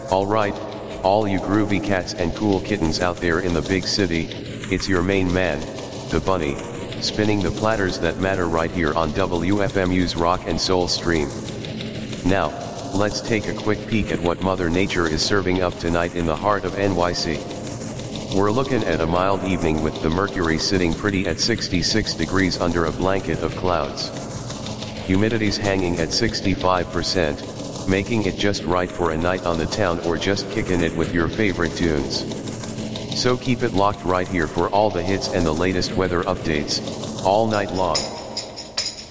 Alright, all you groovy cats and cool kittens out there in the big city, it's your main man, the bunny, spinning the platters that matter right here on WFMU's Rock and Soul stream. Now, let's take a quick peek at what Mother Nature is serving up tonight in the heart of NYC. We're looking at a mild evening with the mercury sitting pretty at 66 degrees under a blanket of clouds. Humidity's hanging at 65%. Making it just right for a night on the town or just kicking it with your favorite tunes. So keep it locked right here for all the hits and the latest weather updates, all night long.